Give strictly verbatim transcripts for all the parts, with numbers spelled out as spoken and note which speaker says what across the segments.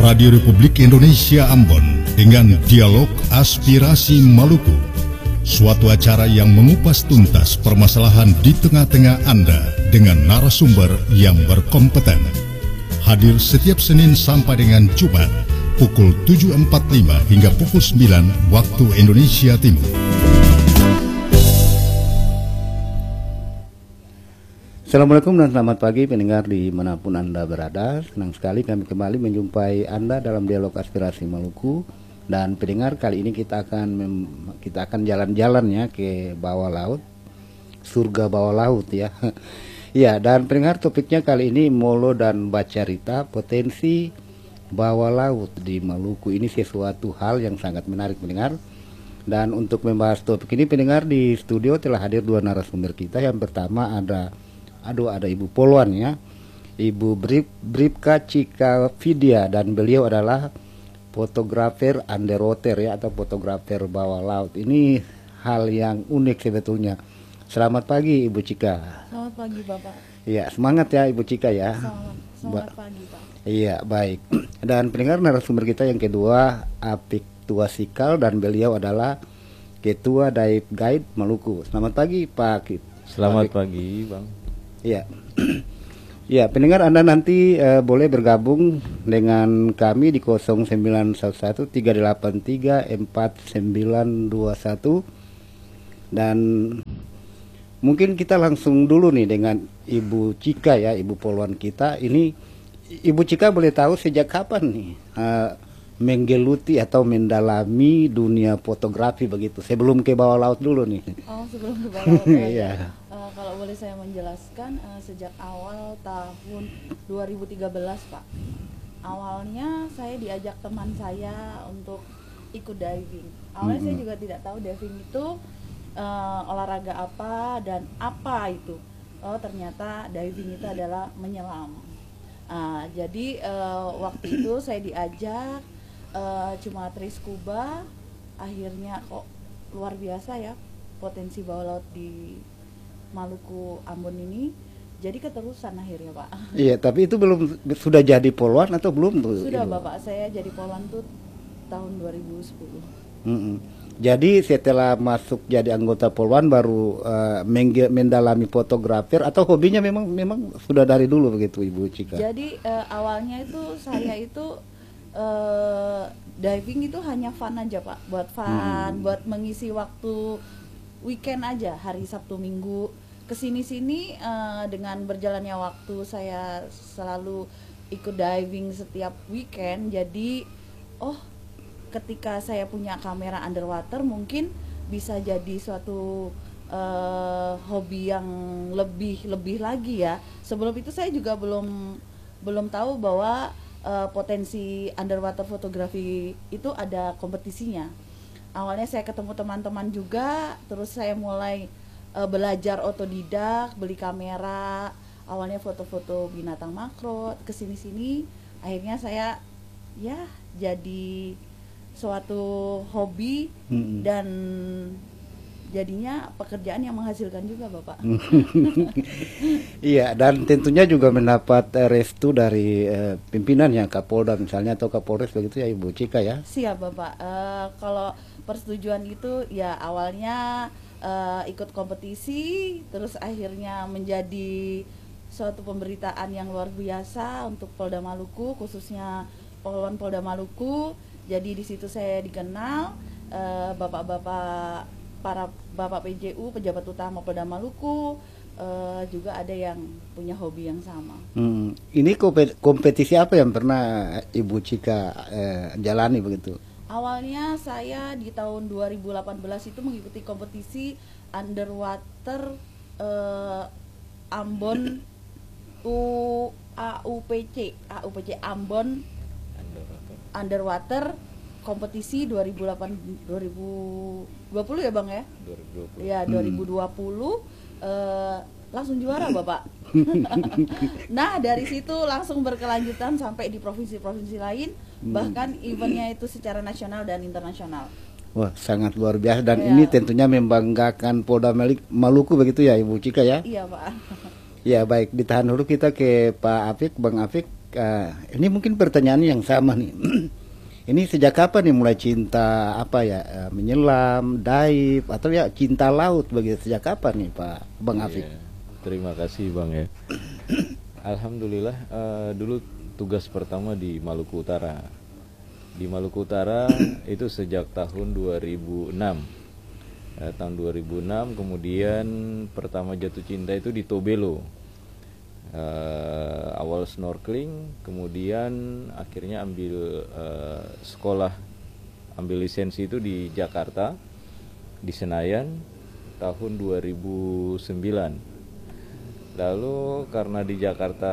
Speaker 1: Radio Republik Indonesia Ambon dengan Dialog Aspirasi Maluku, suatu acara yang mengupas tuntas permasalahan di tengah-tengah Anda dengan narasumber yang berkompeten. Hadir setiap Senin sampai dengan Jumat pukul tujuh empat puluh lima hingga pukul sembilan waktu Indonesia Timur.
Speaker 2: Assalamualaikum dan selamat pagi pendengar dimanapun Anda berada. Senang sekali kami kembali menjumpai Anda dalam Dialog Aspirasi Maluku. Dan pendengar, kali ini kita akan mem- kita akan jalan-jalan ya ke bawah laut, surga bawah laut ya. Ya, dan pendengar, topiknya kali ini Molo dan Bacarita, potensi bawah laut di Maluku. Ini sesuatu hal yang sangat menarik pendengar. Dan untuk membahas topik ini pendengar, di studio telah hadir dua narasumber kita. Yang pertama ada Aduh ada Ibu Poluan ya, Ibu Brip, Bripka Cika Vidya, dan beliau adalah fotografer underwater ya, atau fotografer bawah laut. Ini hal yang unik sebetulnya. Selamat pagi Ibu Cika.
Speaker 3: Selamat pagi Bapak.
Speaker 2: Iya, semangat ya Ibu Cika ya.
Speaker 3: Selamat, selamat pagi Pak.
Speaker 2: Iya, baik. Dan pendengar, narasumber kita yang kedua Apik Tuasikal, dan beliau adalah Ketua Dive Guide Maluku. Selamat pagi Pak Apik.
Speaker 4: Selamat pagi Bang.
Speaker 2: Ya, ya pendengar, Anda nanti uh, boleh bergabung dengan kami di nol sembilan satu satu tiga delapan tiga empat sembilan dua satu. Dan mungkin kita langsung dulu nih dengan Ibu Cika ya, Ibu Poluan kita. Ini Ibu Cika boleh tahu sejak kapan nih uh, menggeluti atau mendalami dunia fotografi begitu? Sebelum ke bawah laut dulu nih.
Speaker 3: Oh, sebelum ke bawah laut.
Speaker 2: Iya.
Speaker 3: Uh, kalau boleh saya menjelaskan, uh, sejak awal tahun dua ribu tiga belas Pak. Awalnya saya diajak teman saya untuk ikut diving. Awalnya mm-hmm. saya juga tidak tahu diving itu uh, olahraga apa dan apa itu. Oh, ternyata diving itu adalah menyelam. Uh, jadi uh, waktu itu saya diajak uh, cuma triskuba. Akhirnya kok luar biasa ya potensi bawah laut di Maluku Ambon ini, jadi keterusan akhirnya Pak.
Speaker 2: Iya, tapi itu belum sudah jadi poluan atau belum tuh?
Speaker 3: Sudah
Speaker 2: Ibu?
Speaker 3: Bapak, saya jadi poluan tuh tahun dua ribu sepuluh.
Speaker 2: Mm-mm. Jadi setelah masuk jadi anggota poluan baru uh, mengge- mendalami fotografer, atau hobinya memang memang sudah dari dulu begitu Ibu Cika?
Speaker 3: Jadi uh, awalnya itu saya itu uh, diving itu hanya fun aja Pak, buat fun, hmm. buat mengisi waktu weekend aja, hari Sabtu Minggu kesini-sini. Uh, dengan berjalannya waktu saya selalu ikut diving setiap weekend. Jadi oh, ketika saya punya kamera underwater mungkin bisa jadi suatu uh, hobi yang lebih lebih lagi ya. Sebelum itu saya juga belum belum tahu bahwa uh, potensi underwater fotografi itu ada kompetisinya. Awalnya saya ketemu teman-teman juga, terus saya mulai uh, belajar otodidak, beli kamera. Awalnya foto-foto binatang makro, kesini-sini akhirnya saya ya jadi suatu hobi hmm. dan jadinya pekerjaan yang menghasilkan juga Bapak. Iya,
Speaker 2: dan tentunya juga mendapat uh, restu dari uh, pimpinan ya, Kapolda misalnya atau Kapolres begitu ya Ibu Cika ya.
Speaker 3: Siap Bapak. Uh, kalau persetujuan itu ya awalnya uh, ikut kompetisi, terus akhirnya menjadi suatu pemberitaan yang luar biasa untuk Polda Maluku, khususnya Poluan Polda Maluku. Jadi di situ saya dikenal uh, bapak-bapak, para bapak P J U, pejabat utama Polda Maluku, uh, juga ada yang punya hobi yang sama. Hmm.
Speaker 2: Ini kompetisi apa yang pernah Ibu Cika uh, jalani begitu?
Speaker 3: Awalnya saya di tahun dua ribu delapan belas itu mengikuti kompetisi underwater uh, Ambon U A U P C A U P C Ambon Underwater kompetisi dua ribu delapan dua ribu dua puluh ya Bang ya? dua ribu dua puluh. Ya, dua ribu dua puluh hmm. uh, langsung juara Bapak. Nah, dari situ langsung berkelanjutan sampai di provinsi-provinsi lain, hmm. bahkan eventnya itu secara nasional dan internasional.
Speaker 2: Wah, sangat luar biasa, dan ya, ini tentunya membanggakan Polda Maluku begitu ya Ibu Cika ya?
Speaker 3: Iya Pak.
Speaker 2: Ya baik, ditahan dulu, kita ke Pak Afik, Bang Afik. uh, ini mungkin pertanyaan yang sama nih. Ini sejak kapan nih mulai cinta apa ya uh, menyelam, dive atau ya cinta laut begitu? Sejak kapan nih Pak Bang Afik?
Speaker 4: Yeah. Terima kasih Bang ya. Alhamdulillah uh, dulu tugas pertama di Maluku Utara. Di Maluku Utara itu sejak tahun dua ribu enam. Uh, tahun dua ribu enam kemudian pertama jatuh cinta itu di Tobelo. Uh, awal snorkeling, kemudian akhirnya ambil uh, sekolah, ambil lisensi itu di Jakarta, di Senayan tahun dua ribu sembilan. Lalu karena di Jakarta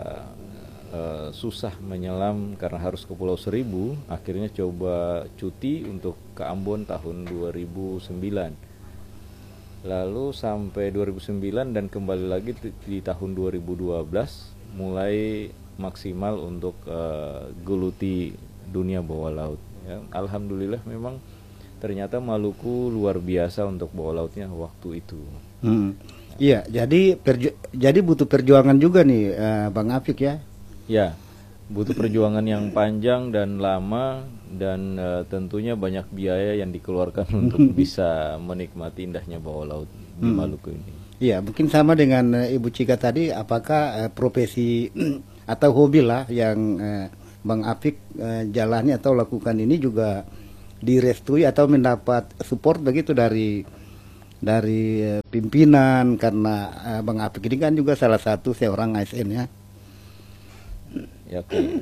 Speaker 4: uh, susah menyelam karena harus ke Pulau Seribu, akhirnya coba cuti untuk ke Ambon tahun dua ribu sembilan. Lalu sampai dua ribu sembilan dan kembali lagi di tahun dua ribu dua belas mulai maksimal untuk uh, geluti dunia bawah laut ya. Alhamdulillah memang ternyata Maluku luar biasa untuk bawah lautnya waktu itu.
Speaker 2: Hmm. Iya, jadi perju jadi butuh perjuangan juga nih uh, Bang Afik ya.
Speaker 4: Ya, butuh perjuangan yang panjang dan lama, dan uh, tentunya banyak biaya yang dikeluarkan untuk bisa menikmati indahnya bawah laut di Maluku ini.
Speaker 2: Iya, mungkin sama dengan uh, Ibu Cika tadi, apakah uh, profesi atau hobi lah yang uh, Bang Afik uh, jalani atau lakukan ini juga direstui atau mendapat support begitu dari dari uh, pimpinan, karena uh, Bang Afik ini kan juga salah satu seorang A S N ya.
Speaker 4: Ya, oke. Okay.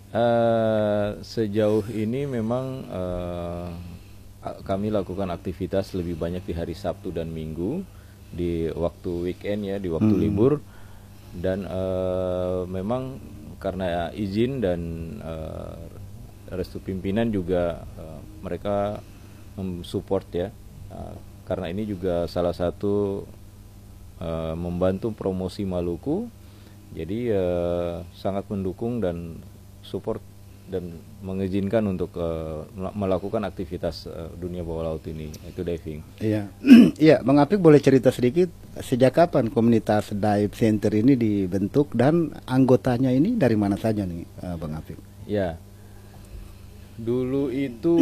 Speaker 4: Uh, sejauh ini memang uh, kami lakukan aktivitas lebih banyak di hari Sabtu dan Minggu, di waktu weekend ya, di waktu hmm. libur, dan uh, memang karena izin dan uh, restu pimpinan juga uh, mereka mensupport ya, uh, karena ini juga salah satu uh, membantu promosi Maluku. Jadi uh, sangat mendukung dan support dan mengizinkan untuk uh, melakukan aktivitas uh, dunia bawah laut ini, itu diving.
Speaker 2: Iya, iya, Bang Afik boleh cerita sedikit sejak kapan komunitas dive center ini dibentuk dan anggotanya ini dari mana saja nih, uh, Bang Afik?
Speaker 4: Ya, dulu itu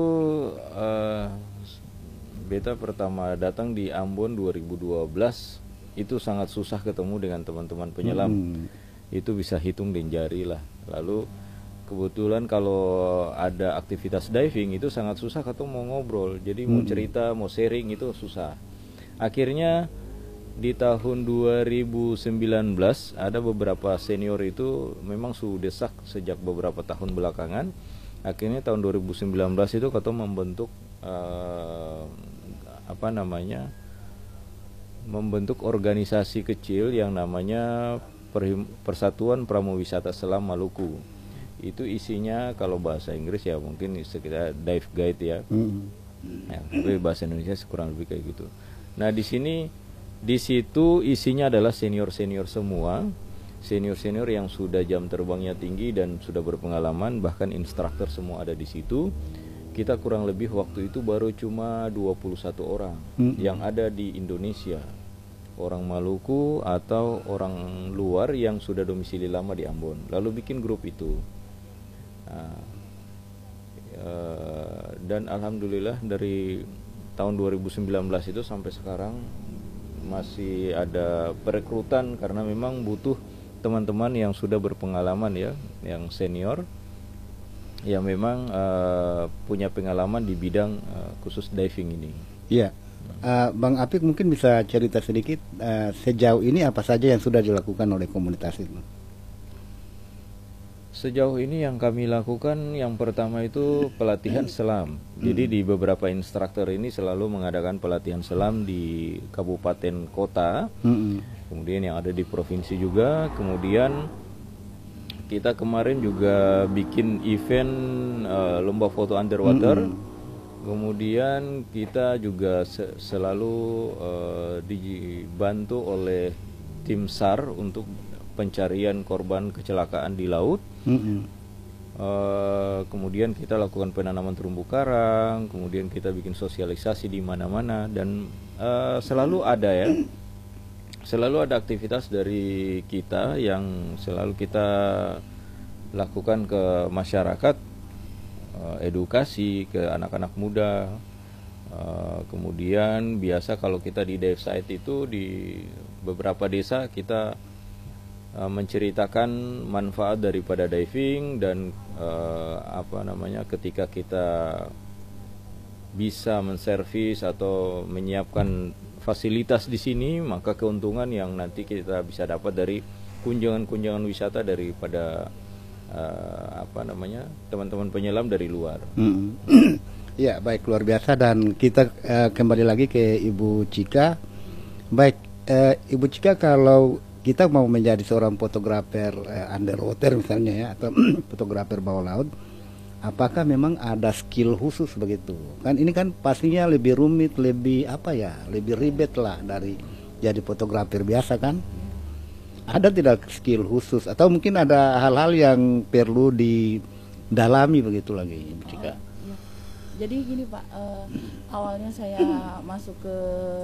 Speaker 4: uh, beta pertama datang di Ambon dua ribu dua belas. Itu sangat susah ketemu dengan teman-teman penyelam. Hmm. Itu bisa hitung dengan jari lah. Lalu kebetulan kalau ada aktivitas diving itu sangat susah ketemu, mau ngobrol. Jadi hmm. mau cerita, mau sharing itu susah. Akhirnya di tahun dua ribu sembilan belas ada beberapa senior itu memang sudah desak sejak beberapa tahun belakangan. Akhirnya tahun dua ribu sembilan belas itu ketemu membentuk uh, apa namanya? membentuk organisasi kecil yang namanya Persatuan Pramuwisata Selam Maluku. Itu isinya kalau bahasa Inggris ya mungkin sekitar dive guide ya. Mm. Ya, tapi bahasa Indonesia kurang lebih kayak gitu. Nah, di sini di situ isinya adalah senior-senior semua, senior-senior yang sudah jam terbangnya tinggi dan sudah berpengalaman, bahkan instruktur semua ada di situ. Kita kurang lebih waktu itu baru cuma dua puluh satu orang hmm. yang ada di Indonesia, orang Maluku atau orang luar yang sudah domisili lama di Ambon. Lalu bikin grup itu, nah, uh, dan alhamdulillah dari tahun dua ribu sembilan belas itu sampai sekarang masih ada perekrutan, karena memang butuh teman-teman yang sudah berpengalaman ya, yang senior, yang memang uh, punya pengalaman di bidang uh, khusus diving ini.
Speaker 2: Iya, uh, Bang Afik mungkin bisa cerita sedikit uh, sejauh ini apa saja yang sudah dilakukan oleh komunitas itu?
Speaker 4: Sejauh ini yang kami lakukan yang pertama itu pelatihan selam. Jadi di beberapa instruktur ini selalu mengadakan pelatihan selam di kabupaten kota, kemudian yang ada di provinsi juga, kemudian kita kemarin juga bikin event uh, lomba foto underwater. Mm-hmm. Kemudian kita juga se- selalu uh, dibantu oleh tim S A R untuk pencarian korban kecelakaan di laut. Mm-hmm. uh, kemudian kita lakukan penanaman terumbu karang. Kemudian kita bikin sosialisasi di mana-mana, dan uh, selalu ada ya. Selalu ada aktivitas dari kita yang selalu kita lakukan ke masyarakat, uh, edukasi ke anak-anak muda. Uh, kemudian biasa kalau kita di dive site itu di beberapa desa kita uh, menceritakan manfaat daripada diving dan uh, apa namanya ketika kita bisa menservis atau menyiapkan fasilitas di sini, maka keuntungan yang nanti kita bisa dapat dari kunjungan-kunjungan wisata daripada uh, apa namanya teman-teman penyelam dari luar.
Speaker 2: Mm-hmm. Ya, baik, luar biasa. Dan kita uh, kembali lagi ke Ibu Cika. Baik, uh, Ibu Cika, kalau kita mau menjadi seorang fotografer uh, underwater misalnya ya, atau fotografer bawah laut, apakah memang ada skill khusus begitu? Kan ini kan pastinya lebih rumit, lebih apa ya, lebih ribet lah dari jadi fotografer biasa kan? Ada tidak skill khusus atau mungkin ada hal-hal yang perlu didalami begitu lagi, Ibu Cika?
Speaker 3: Jadi gini Pak, uh, awalnya saya masuk ke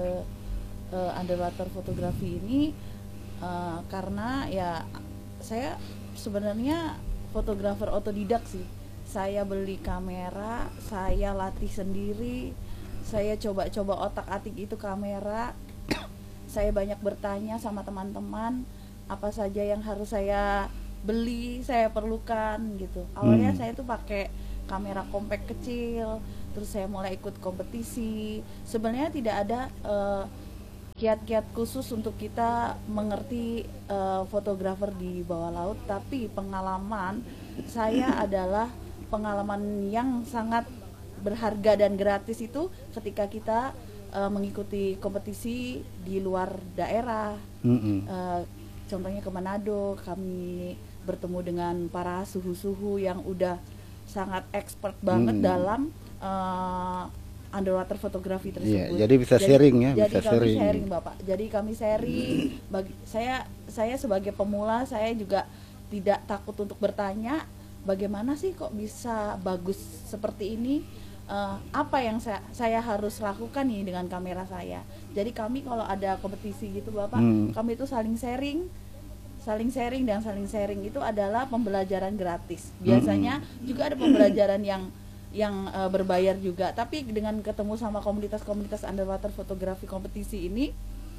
Speaker 3: uh, underwater fotografi ini uh, karena ya saya sebenarnya fotografer otodidak sih. Saya beli kamera, saya latih sendiri, saya coba-coba otak-atik itu kamera. Saya banyak bertanya sama teman-teman apa saja yang harus saya beli, saya perlukan gitu. Awalnya hmm. saya tuh pakai kamera compact kecil, terus saya mulai ikut kompetisi. Sebenarnya tidak ada uh, kiat-kiat khusus untuk kita mengerti uh, fotografer di bawah laut, tapi pengalaman saya adalah pengalaman yang sangat berharga dan gratis itu ketika kita uh, mengikuti kompetisi di luar daerah. Mm-hmm. uh, contohnya ke Manado, kami bertemu dengan para suhu-suhu yang udah sangat expert banget hmm. dalam uh, underwater fotografi tersebut.
Speaker 2: Yeah, jadi bisa sharing
Speaker 3: jadi,
Speaker 2: ya,
Speaker 3: jadi
Speaker 2: bisa
Speaker 3: kami
Speaker 2: sharing.
Speaker 3: sharing Bapak. Jadi kami sharing. Bagi saya, saya sebagai pemula, saya juga tidak takut untuk bertanya, bagaimana sih kok bisa bagus seperti ini? Uh, apa yang saya, saya harus lakukan nih dengan kamera saya? Jadi kami kalau ada kompetisi gitu Bapak, hmm. kami itu saling sharing. Saling sharing dan saling sharing itu adalah pembelajaran gratis. Biasanya mm-hmm. juga ada pembelajaran yang yang uh, berbayar juga. Tapi dengan ketemu sama komunitas-komunitas underwater fotografi kompetisi ini,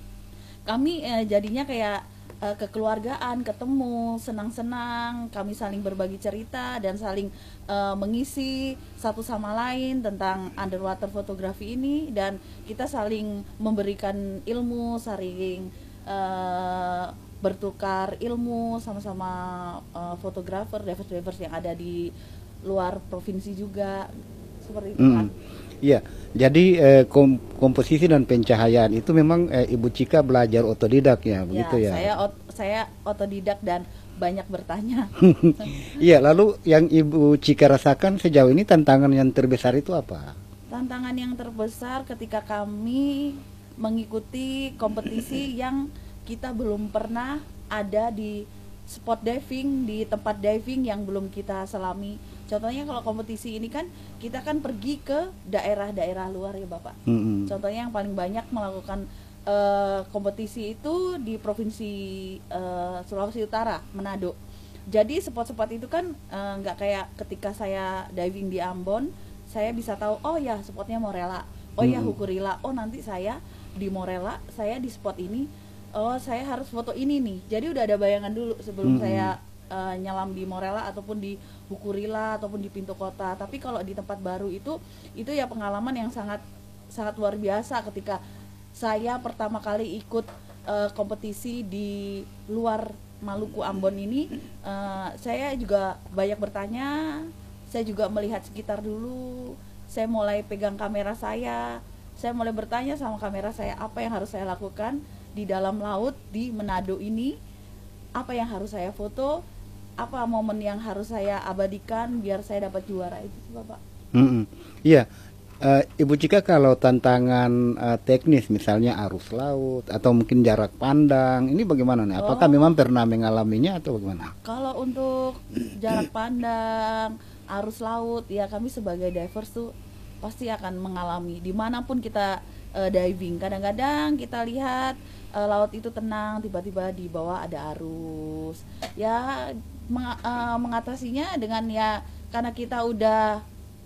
Speaker 3: kami uh, jadinya kayak uh, kekeluargaan, ketemu, senang-senang, kami saling berbagi cerita dan saling uh, mengisi satu sama lain tentang underwater fotografi ini, dan kita saling memberikan ilmu, saling uh, bertukar ilmu sama-sama uh, fotografer, divers-divers yang ada di luar provinsi juga, seperti itu kan.
Speaker 2: Iya, jadi eh, kom- komposisi dan pencahayaan itu memang eh, Ibu Cika belajar otodidak ya, begitu ya?
Speaker 3: Saya ot- saya otodidak dan banyak bertanya.
Speaker 2: Iya, lalu yang Ibu Cika rasakan sejauh ini tantangan yang terbesar itu apa?
Speaker 3: Tantangan yang terbesar ketika kami mengikuti kompetisi yang kita belum pernah ada di spot diving, di tempat diving yang belum kita selami. Contohnya kalau kompetisi ini kan kita kan pergi ke daerah-daerah luar ya Bapak. Mm-hmm. Contohnya yang paling banyak melakukan uh, kompetisi itu di provinsi uh, Sulawesi Utara, Manado. Jadi spot-spot itu kan nggak uh, kayak ketika saya diving di Ambon, saya bisa tahu oh ya spotnya Morella, oh mm-hmm. ya Hukurila, oh nanti saya di Morella, saya di spot ini. Oh saya harus foto ini nih. Jadi udah ada bayangan dulu sebelum hmm. saya uh, nyelam di Morella ataupun di Hukurila ataupun di Pintu Kota. Tapi kalau di tempat baru itu itu ya pengalaman yang sangat sangat luar biasa ketika saya pertama kali ikut uh, kompetisi di luar Maluku Ambon ini. Uh, saya juga banyak bertanya, saya juga melihat sekitar dulu. Saya mulai pegang kamera saya, saya mulai bertanya sama kamera saya apa yang harus saya lakukan di dalam laut di Manado ini, apa yang harus saya foto, apa momen yang harus saya abadikan biar saya dapat juara itu Bapak. Mm-hmm.
Speaker 2: Iya, uh, Ibu Cika, kalau tantangan uh, teknis misalnya arus laut atau mungkin jarak pandang, ini bagaimana nih? Apakah oh. memang pernah mengalaminya atau bagaimana?
Speaker 3: Kalau untuk jarak pandang, arus laut, ya kami sebagai divers tuh pasti akan mengalami dimanapun kita uh, diving. Kadang-kadang kita lihat uh, laut itu tenang, tiba-tiba di bawah ada arus. Ya meng- uh, mengatasinya dengan ya karena kita udah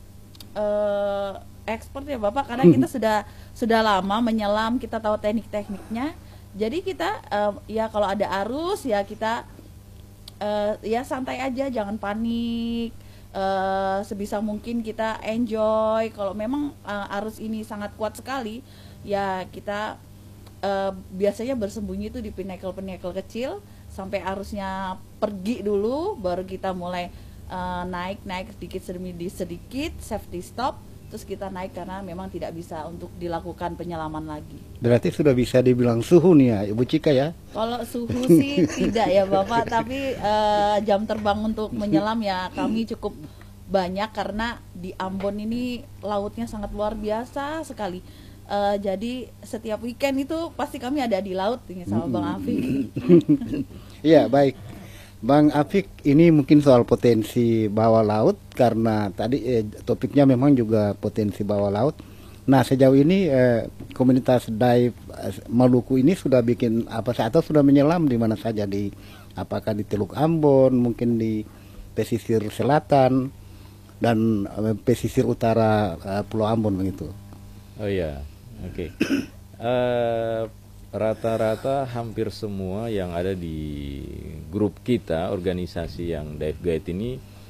Speaker 3: uh, expert ya Bapak, karena kita sudah sudah lama menyelam, kita tahu teknik-tekniknya. Jadi kita uh, ya kalau ada arus ya kita uh, ya santai aja, jangan panik. Uh, sebisa mungkin kita enjoy. Kalau memang uh, arus ini sangat kuat sekali, ya kita uh, biasanya bersembunyi itu di pinnacle-pinnacle kecil sampai arusnya pergi dulu, baru kita mulai uh, naik-naik sedikit demi sedikit, safety stop. Terus kita naik karena memang tidak bisa untuk dilakukan penyelaman lagi.
Speaker 2: Berarti sudah bisa dibilang suhu nih ya Ibu Cika ya?
Speaker 3: Kalau suhu sih tidak ya Bapak, tapi uh, jam terbang untuk menyelam ya kami cukup banyak karena di Ambon ini lautnya sangat luar biasa sekali. Uh, jadi setiap weekend itu pasti kami ada di laut ini sama Bang Afik.
Speaker 2: Iya baik. Bang Afik, ini mungkin soal potensi bawah laut karena tadi eh, topiknya memang juga potensi bawah laut. Nah sejauh ini eh, komunitas dive eh, Maluku ini sudah bikin apa atau sudah menyelam di mana saja, di apakah di Teluk Ambon, mungkin di pesisir selatan dan eh, pesisir utara eh, Pulau Ambon begitu.
Speaker 4: Oh iya, oke. Okay. uh, Rata-rata hampir semua yang ada di grup kita, organisasi yang dive guide ini,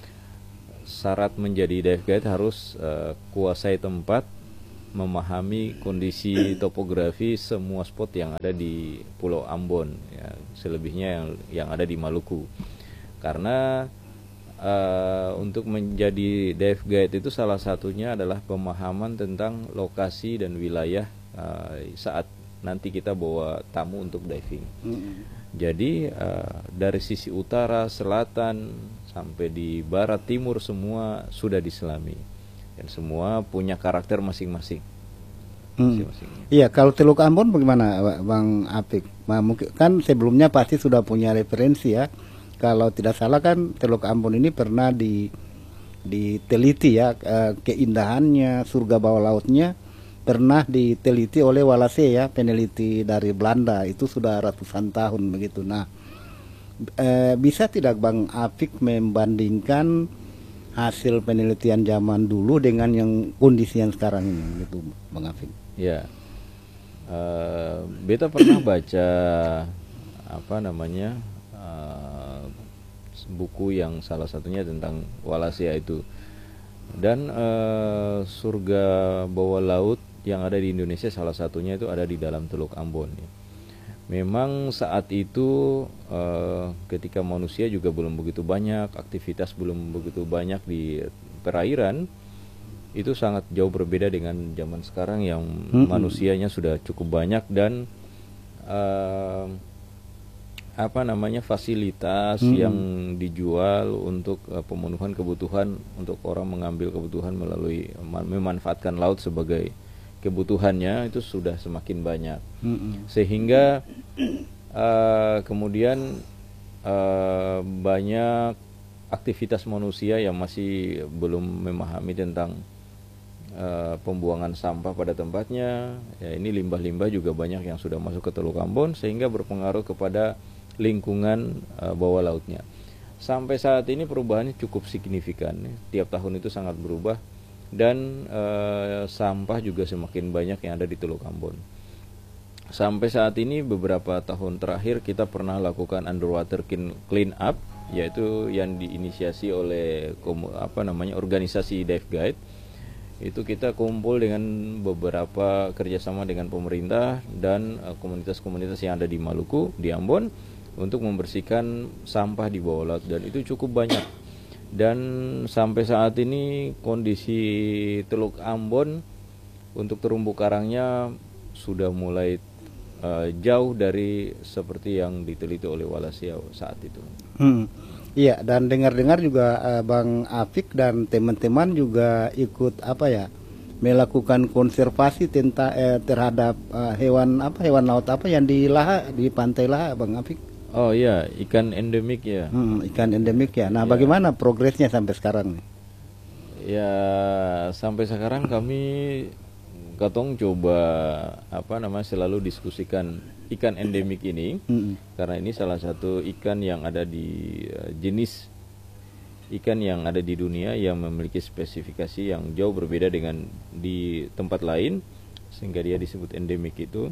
Speaker 4: syarat menjadi dive guide harus uh, kuasai tempat, memahami kondisi topografi semua spot yang ada di Pulau Ambon, ya, selebihnya yang yang ada di Maluku. Karena uh, untuk menjadi dive guide itu salah satunya adalah pemahaman tentang lokasi dan wilayah uh, saat nanti kita bawa tamu untuk diving. Mm-hmm. Jadi uh, dari sisi utara, selatan, sampai di barat, timur semua sudah diselami dan semua punya karakter masing-masing.
Speaker 2: Hmm.
Speaker 4: masing-masing.
Speaker 2: Iya, kalau Teluk Ambon bagaimana Bang Apik? Nah, mungkin kan sebelumnya pasti sudah punya referensi ya. Kalau tidak salah kan Teluk Ambon ini pernah di diteliti ya, eh, keindahannya, surga bawah lautnya pernah diteliti oleh Wallace ya, peneliti dari Belanda, itu sudah ratusan tahun begitu. Nah, e, bisa tidak Bang Afik membandingkan hasil penelitian zaman dulu dengan yang kondisi yang sekarang ini, gitu Bang Afik?
Speaker 4: Ya, uh, beta pernah baca apa namanya uh, buku yang salah satunya tentang Wallace itu, dan uh, surga bawah laut yang ada di Indonesia salah satunya itu ada di dalam Teluk Ambon. Memang saat itu eh, ketika manusia juga belum begitu banyak, aktivitas belum begitu banyak di perairan, itu sangat jauh berbeda dengan zaman sekarang yang mm-hmm. manusianya sudah cukup banyak dan eh, apa namanya fasilitas mm-hmm. yang dijual untuk eh, pemenuhan kebutuhan, untuk orang mengambil kebutuhan melalui memanfaatkan laut sebagai kebutuhannya itu sudah semakin banyak, mm-hmm. sehingga uh, kemudian uh, banyak aktivitas manusia yang masih belum memahami tentang uh, pembuangan sampah pada tempatnya. Ya, ini limbah-limbah juga banyak yang sudah masuk ke Teluk Ambon sehingga berpengaruh kepada lingkungan uh, bawah lautnya. Sampai saat ini perubahannya cukup signifikan, ya. Tiap tahun itu sangat berubah. Dan e, sampah juga semakin banyak yang ada di Teluk Ambon. Sampai saat ini beberapa tahun terakhir kita pernah lakukan underwater clean up, yaitu yang diinisiasi oleh apa namanya organisasi dive guide. Itu kita kumpul dengan beberapa kerjasama dengan pemerintah dan e, komunitas-komunitas yang ada di Maluku, di Ambon, untuk membersihkan sampah di bawah laut, dan itu cukup banyak. Dan sampai saat ini kondisi Teluk Ambon untuk terumbu karangnya sudah mulai uh, jauh dari seperti yang diteliti oleh Wallace saat itu. Hmm.
Speaker 2: Iya, dan dengar-dengar juga uh, Bang Afik dan teman-teman juga ikut apa ya, melakukan konservasi tentang eh, terhadap uh, hewan apa hewan laut apa yang di Laha, di Pantai Laha, Bang Afik.
Speaker 4: Oh iya, ikan endemik ya.
Speaker 2: Hmm, ikan endemik ya. Nah, ya. Bagaimana progresnya sampai sekarang?
Speaker 4: Ya, sampai sekarang kami katong coba apa namanya selalu diskusikan ikan endemik ini,
Speaker 2: Mm-mm.
Speaker 4: karena ini salah satu ikan yang ada di uh, jenis ikan yang ada di dunia yang memiliki spesifikasi yang jauh berbeda dengan di tempat lain, sehingga dia disebut endemik itu.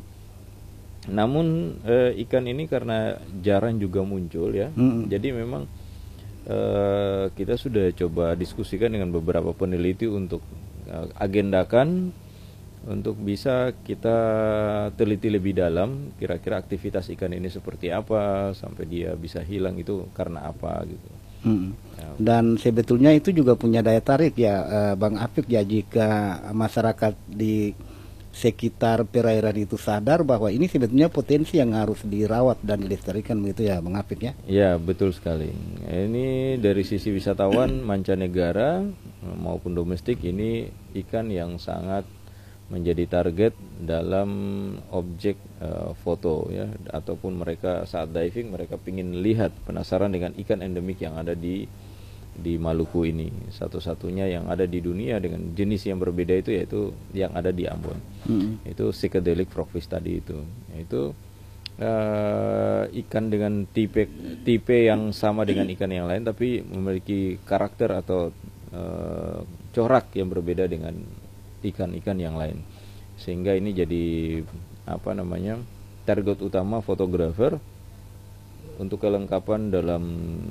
Speaker 4: Namun uh, ikan ini karena jarang juga muncul ya,
Speaker 2: Mm-mm.
Speaker 4: jadi memang uh, kita sudah coba diskusikan dengan beberapa peneliti untuk uh, agendakan untuk bisa kita teliti lebih dalam kira-kira aktivitas ikan ini seperti apa sampai dia bisa hilang itu karena apa gitu.
Speaker 2: Mm.
Speaker 4: Ya.
Speaker 2: Dan sebetulnya itu juga punya daya tarik ya, eh, Bang Afik ya, jika masyarakat di sekitar perairan itu sadar bahwa ini sebetulnya potensi yang harus dirawat dan dilestarikan, begitu ya Bang Afik ya.
Speaker 4: Ya, betul sekali. Ini dari sisi wisatawan mancanegara maupun domestik, ini ikan yang sangat menjadi target dalam objek uh, foto ya, ataupun mereka saat diving mereka ingin lihat, penasaran dengan ikan endemik yang ada di di Maluku ini, satu-satunya yang ada di dunia dengan jenis yang berbeda itu yaitu yang ada di Ambon.
Speaker 2: Mm.
Speaker 4: Itu psychedelic frogfish tadi itu, yaitu uh, ikan dengan tipe tipe yang sama dengan ikan yang lain tapi memiliki karakter atau uh, corak yang berbeda dengan ikan-ikan yang lain, sehingga ini jadi apa namanya target utama fotografer untuk kelengkapan dalam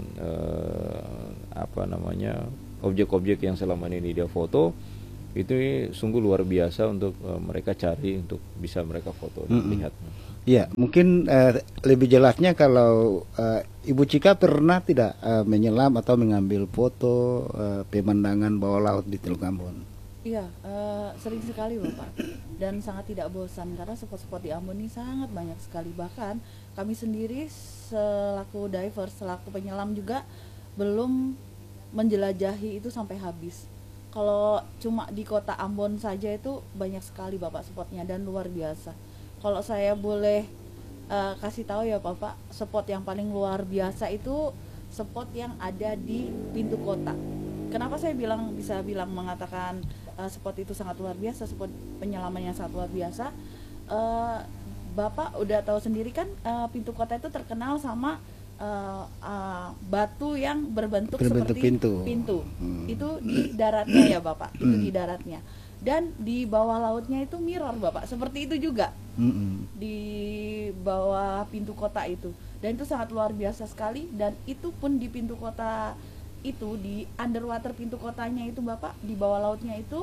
Speaker 4: eh, apa namanya objek-objek yang selama ini dia foto. Itu sungguh luar biasa untuk eh, mereka cari untuk bisa mereka foto dan
Speaker 2: Mm-mm.
Speaker 4: lihat.
Speaker 2: Ya, mungkin eh, lebih jelasnya kalau eh, Ibu Cika pernah tidak eh, menyelam atau mengambil foto eh, pemandangan bawah laut di Teluk Ambon?
Speaker 3: Iya, eh, sering sekali Bapak, dan sangat tidak bosan karena spot-spot di Ambon ini sangat banyak sekali. Bahkan kami sendiri selaku diver, selaku penyelam juga belum menjelajahi itu sampai habis. Kalau cuma di kota Ambon saja itu banyak sekali Bapak spotnya dan luar biasa. Kalau saya boleh eh, kasih tahu ya Bapak, spot yang paling luar biasa itu spot yang ada di pintu kota. Kenapa saya bilang bisa bilang mengatakan uh, spot itu sangat luar biasa, spot penyelaman yang sangat luar biasa. Uh, Bapak udah tahu sendiri kan, uh, pintu kota itu terkenal sama uh, uh, batu yang berbentuk,
Speaker 2: Berbentuk
Speaker 3: seperti
Speaker 2: pintu.
Speaker 3: pintu.
Speaker 2: Hmm.
Speaker 3: Itu di daratnya ya Bapak, itu di daratnya. Dan di bawah lautnya itu mirror Bapak, seperti itu juga
Speaker 2: Mm-mm.
Speaker 3: di bawah pintu kota itu. Dan itu sangat luar biasa sekali, dan itu pun di pintu kota itu, di underwater pintu kotanya itu Bapak, di bawah lautnya itu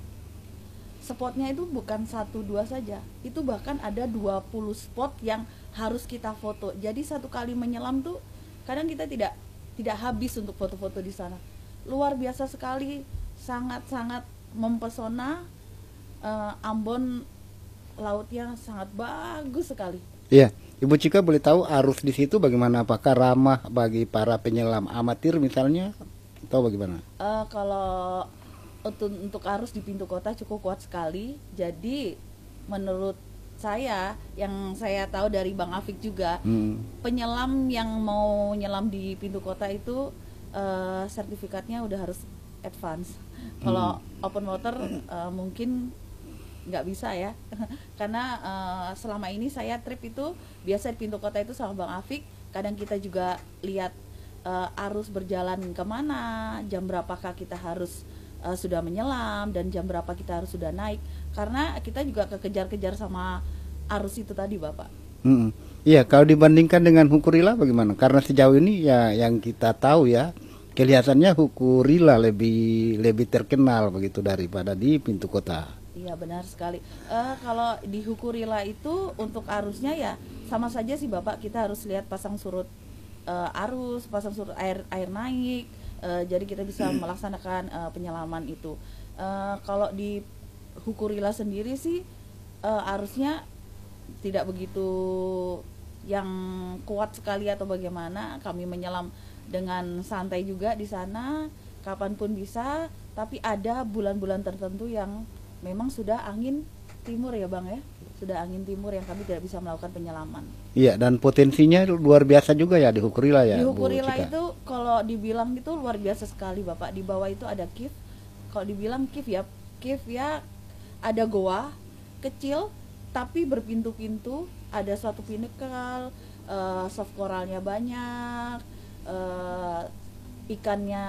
Speaker 3: spotnya itu bukan satu dua saja, itu bahkan ada dua puluh spot yang harus kita foto. Jadi satu kali menyelam tuh kadang kita tidak tidak habis untuk foto-foto di sana. Luar biasa sekali, sangat-sangat mempesona. uh, Ambon lautnya sangat bagus sekali.
Speaker 2: Iya, Ibu Cika boleh tahu arus di situ bagaimana? Apakah ramah bagi para penyelam amatir misalnya, atau bagaimana?
Speaker 3: Uh, kalau untuk, untuk arus di pintu kota cukup kuat sekali. Jadi menurut saya, yang saya tahu dari Bang Afik juga,
Speaker 2: Hmm.
Speaker 3: penyelam yang mau nyelam di pintu kota itu uh, sertifikatnya udah harus advance. Kalau open water uh, mungkin nggak bisa ya, karena uh, selama ini saya trip itu biasa di pintu kota itu sama Bang Afik. Kadang kita juga lihat uh, arus berjalan kemana, jam berapakah kita harus uh, sudah menyelam, dan jam berapa kita harus sudah naik, karena kita juga kekejar-kejar sama arus itu tadi Bapak.
Speaker 2: Mm-mm. Iya, kalau dibandingkan dengan Hukurila bagaimana? Karena sejauh ini ya yang kita tahu ya, kelihatannya Hukurila lebih lebih terkenal begitu daripada di pintu kota.
Speaker 3: Iya benar sekali. Uh, kalau di Hukurila itu untuk arusnya ya sama saja sih Bapak. Kita harus lihat pasang surut uh, arus, pasang surut air air naik. Uh, jadi kita bisa melaksanakan uh, penyelaman itu. Uh, kalau di Hukurila sendiri sih uh, arusnya tidak begitu yang kuat sekali atau bagaimana. Kami menyelam dengan santai juga di sana, kapanpun bisa. Tapi ada bulan-bulan tertentu yang memang sudah angin timur ya Bang ya, sudah angin timur yang kami tidak bisa melakukan penyelaman.
Speaker 2: Iya, dan potensinya luar biasa juga ya di Hukurila ya.
Speaker 3: Di
Speaker 2: Bu
Speaker 3: Hukurila
Speaker 2: Cika.
Speaker 3: itu kalau dibilang itu luar biasa sekali Bapak. Di bawah itu ada kif. Kalau dibilang kif ya, kif ya ada goa kecil, tapi berpintu-pintu, ada suatu pinnacle, uh, soft koralnya banyak, uh, ikannya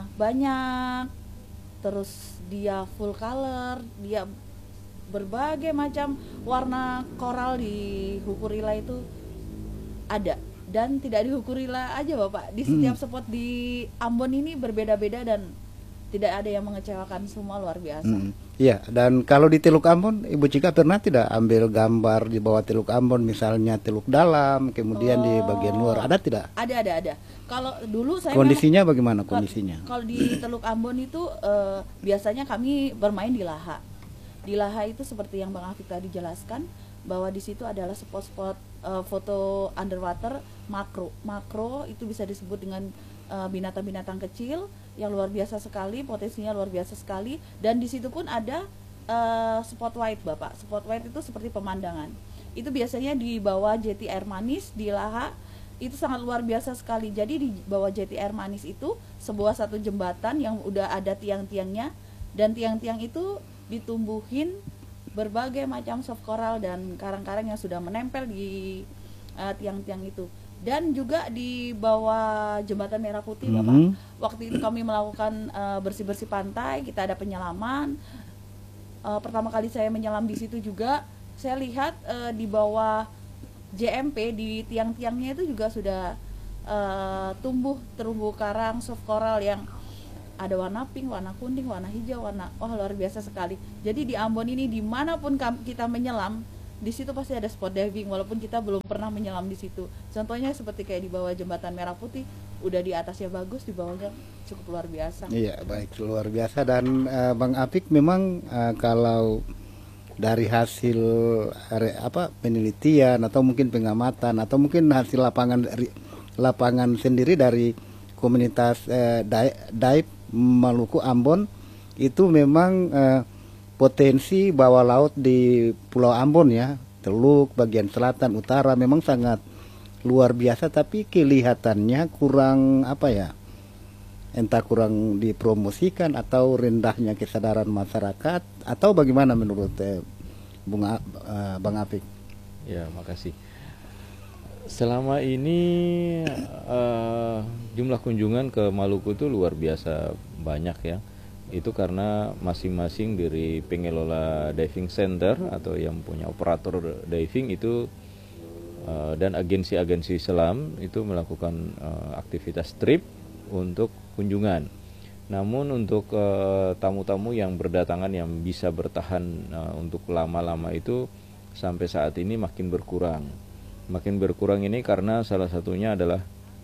Speaker 3: banyak, terus dia full color, dia berbagai macam warna koral di Hukurila itu ada, dan tidak di Hukurila aja Bapak, di setiap hmm. spot di Ambon ini berbeda-beda dan tidak ada yang mengecewakan, semua luar biasa.
Speaker 2: Iya, hmm. dan kalau di Teluk Ambon, Ibu Cika pernah tidak ambil gambar di bawah Teluk Ambon, misalnya Teluk Dalam, kemudian oh, di bagian luar, ada tidak?
Speaker 3: Ada, ada, ada. Kalau dulu saya
Speaker 2: kondisinya memang, bagaimana kondisinya?
Speaker 3: Kalau di Teluk Ambon itu uh, biasanya kami bermain di Laha. Di Laha itu seperti yang Bang Afik tadi jelaskan, bahwa di situ adalah spot-spot uh, foto underwater makro. Makro itu bisa disebut dengan uh, binatang-binatang kecil yang luar biasa sekali, potensinya luar biasa sekali. Dan di situ pun ada uh, spot white Bapak. Spot white itu seperti pemandangan. Itu biasanya di bawah Jeti Air Manis di Laha, itu sangat luar biasa sekali. Jadi di bawah Jeti Air Manis itu sebuah satu jembatan yang udah ada tiang-tiangnya, dan tiang-tiang itu ditumbuhin berbagai macam soft coral dan karang-karang yang sudah menempel di uh, tiang-tiang itu. Dan juga di bawah jembatan Merah Putih mm-hmm. Bapak, waktu itu kami melakukan uh, bersih-bersih pantai, kita ada penyelaman. Uh, pertama kali saya menyelam di situ juga, saya lihat uh, di bawah J M P di tiang-tiangnya itu juga sudah uh, tumbuh terumbu karang soft coral yang ada warna pink, warna kuning, warna hijau, warna wah luar biasa sekali. Jadi di Ambon ini dimanapun kita menyelam, di situ pasti ada spot diving walaupun kita belum pernah menyelam di situ. Contohnya seperti kayak di bawah jembatan Merah Putih, udah di atasnya bagus, di bawahnya cukup luar biasa.
Speaker 2: Iya, baik, luar biasa. Dan uh, Bang Apik memang uh, kalau dari hasil re, apa penelitian atau mungkin pengamatan atau mungkin hasil lapangan lapangan sendiri dari komunitas uh, dive Maluku Ambon, itu memang eh, potensi bawah laut di Pulau Ambon ya, Teluk bagian selatan utara memang sangat luar biasa, tapi kelihatannya kurang apa ya, entah kurang dipromosikan atau rendahnya kesadaran masyarakat, atau bagaimana menurut eh, Bung eh, Bang Apik?
Speaker 4: Ya, makasih. Selama ini uh, jumlah kunjungan ke Maluku itu luar biasa banyak ya. Itu karena masing-masing dari pengelola diving center atau yang punya operator diving itu uh, dan agensi-agensi selam itu melakukan uh, aktivitas trip untuk kunjungan. Namun untuk uh, tamu-tamu yang berdatangan yang bisa bertahan uh, untuk lama-lama itu sampai saat ini makin berkurang. Makin berkurang ini karena salah satunya adalah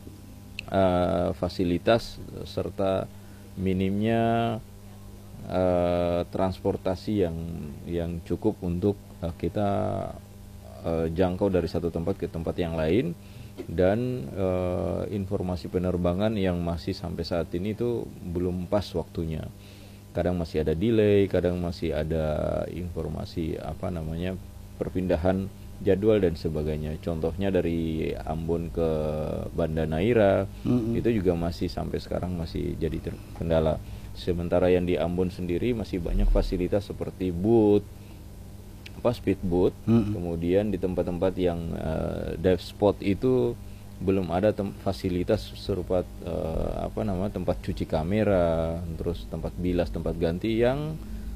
Speaker 4: uh, fasilitas serta minimnya uh, transportasi yang yang cukup untuk uh, kita uh, jangkau dari satu tempat ke tempat yang lain, dan uh, informasi penerbangan yang masih sampai saat ini itu belum pas waktunya. Kadang masih ada delay, kadang masih ada informasi apa namanya perpindahan jadwal dan sebagainya. Contohnya dari Ambon ke Banda Neira, mm-hmm. itu juga masih sampai sekarang masih jadi kendala. Sementara yang di Ambon sendiri masih banyak fasilitas seperti boot, apa speedboat, mm-hmm. kemudian di tempat-tempat yang uh, dive spot itu belum ada tem- fasilitas serupa uh, apa nama tempat cuci kamera, terus tempat bilas, tempat ganti yang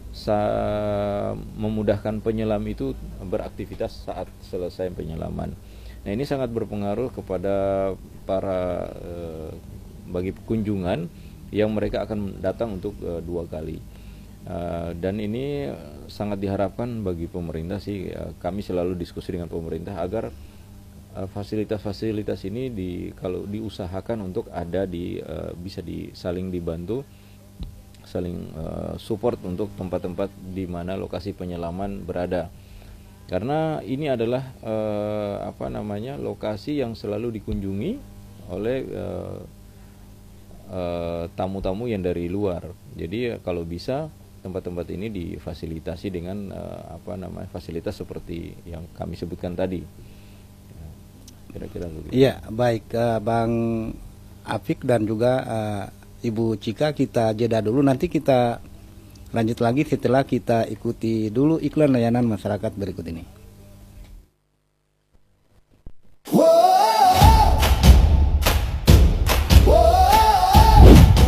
Speaker 4: Sa- memudahkan penyelam itu beraktivitas saat selesai penyelaman. Nah, ini sangat berpengaruh kepada para eh, bagi kunjungan yang mereka akan datang untuk eh, dua kali. Uh, dan ini sangat diharapkan bagi pemerintah sih. Uh, kami selalu diskusi dengan pemerintah agar uh, fasilitas-fasilitas ini di kalau diusahakan untuk ada di uh, bisa disaling dibantu, saling uh, support untuk tempat-tempat di mana lokasi penyelaman berada, karena ini adalah uh, apa namanya lokasi yang selalu dikunjungi oleh uh, uh, tamu-tamu yang dari luar. Jadi uh, kalau bisa tempat-tempat ini difasilitasi dengan uh, apa namanya fasilitas seperti yang kami sebutkan tadi. Kira-kira begitu.
Speaker 2: Iya, baik uh, Bang Afik dan juga uh, Ibu Cika, kita jeda dulu, nanti kita lanjut lagi setelah kita ikuti dulu iklan layanan masyarakat berikut ini.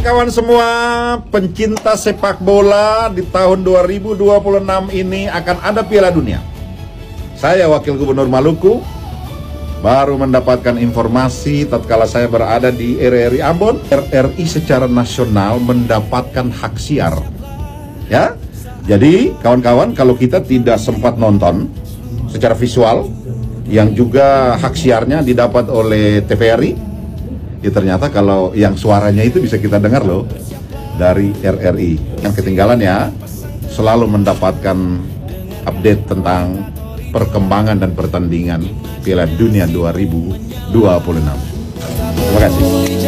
Speaker 5: kawan semua, pencinta sepak bola, di tahun dua ribu dua puluh enam ini akan ada Piala Dunia. Saya Wakil Gubernur Maluku baru mendapatkan informasi tatkala saya berada di R R I Ambon, R R I secara nasional mendapatkan hak siar. Ya. Jadi kawan-kawan, kalau kita tidak sempat nonton secara visual, yang juga hak siarnya didapat oleh T V R I, ya ternyata kalau yang suaranya itu bisa kita dengar loh dari R R I. Yang ketinggalan ya, selalu mendapatkan update tentang perkembangan dan pertandingan Piala Dunia dua ribu dua puluh enam. Terima kasih.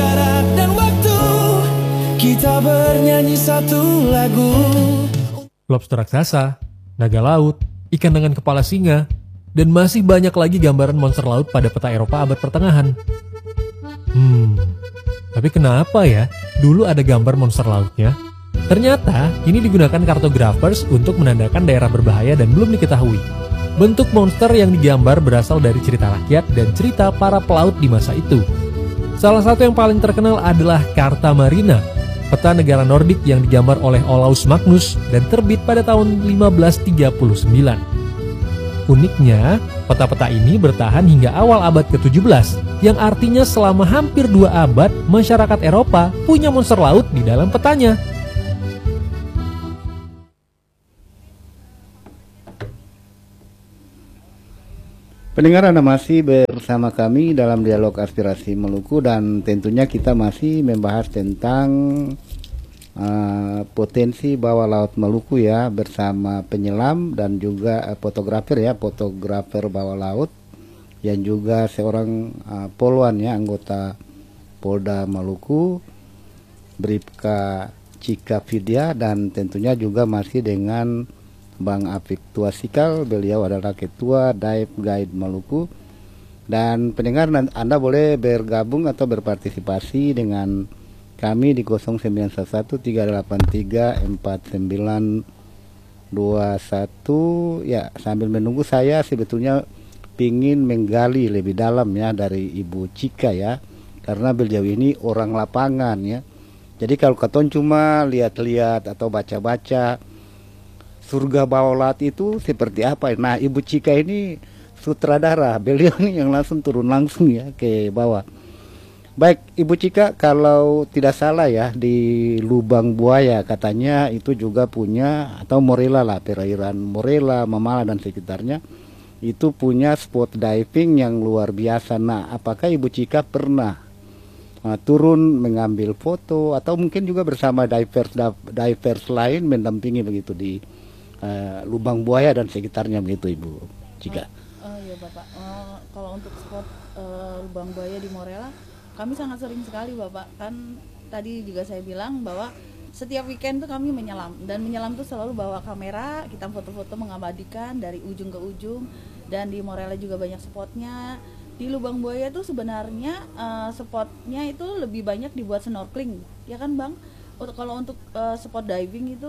Speaker 6: Kita bernyanyi satu lagu.
Speaker 7: Lobster raksasa, naga laut, ikan dengan kepala singa, dan masih banyak lagi gambaran monster laut pada peta Eropa abad pertengahan. Hmm, tapi kenapa ya dulu ada gambar monster lautnya? Ternyata ini digunakan kartografers untuk menandakan daerah berbahaya dan belum diketahui. Bentuk monster yang digambar berasal dari cerita rakyat dan cerita para pelaut di masa itu. Salah satu yang paling terkenal adalah Carta Marina, peta negara Nordik yang digambar oleh Olaus Magnus dan terbit pada tahun lima belas tiga puluh sembilan. Uniknya, peta-peta ini bertahan hingga awal abad ketujuh belas, yang artinya selama hampir dua abad, masyarakat Eropa punya monster laut di dalam petanya.
Speaker 2: Pendengar, Anda masih bersama kami dalam Dialog Aspirasi Maluku, dan tentunya kita masih membahas tentang uh, potensi bawah laut Maluku ya, bersama penyelam dan juga uh, fotografer ya, fotografer bawah laut yang juga seorang uh, poluan ya, anggota Polda Maluku, Bribka Cika Vidya, dan tentunya juga masih dengan Bang Apik Tuasikal, beliau adalah Ketua Dive Guide Maluku. Dan pendengar, Anda boleh bergabung atau berpartisipasi dengan kami di nol sembilan satu tiga delapan tiga empat sembilan dua satu ya. Sambil menunggu, saya sebetulnya ingin menggali lebih dalam ya dari Ibu Cika ya, karena beliau ini orang lapangan ya. Jadi kalau katon cuma lihat-lihat atau baca-baca surga bawah laut itu seperti apa? Nah, Ibu Cika ini sutradara, beliau ini yang langsung turun langsung ya ke bawah. Baik, Ibu Cika, kalau tidak salah ya, di Lubang Buaya katanya itu juga punya, atau Morella lah, perairan Morella, Mamala dan sekitarnya, itu punya spot diving yang luar biasa. Nah, apakah Ibu Cika pernah uh, turun mengambil foto atau mungkin juga bersama divers divers lain mendampingi begitu di Uh, Lubang Buaya dan sekitarnya begitu, Ibu Cika?
Speaker 3: Oh, oh iya Bapak, oh, kalau untuk spot uh, Lubang Buaya di Morella, kami sangat sering sekali Bapak. Kan tadi juga saya bilang bahwa setiap weekend tuh kami menyelam, dan menyelam tuh selalu bawa kamera, kita foto-foto mengabadikan dari ujung ke ujung. Dan di Morella juga banyak spotnya. Di Lubang Buaya tuh sebenarnya uh, spotnya itu lebih banyak dibuat snorkeling, ya kan Bang? Untuk kalau untuk uh, spot diving itu